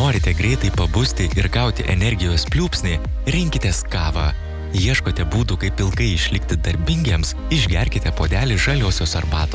Norite greitai pabusti ir gauti energijos pliūpsnį? Rinkitės kavą. Ieškote būdų, kaip ilgai išlikti darbingiems? Išgerkite puodelį žaliosios arbatos.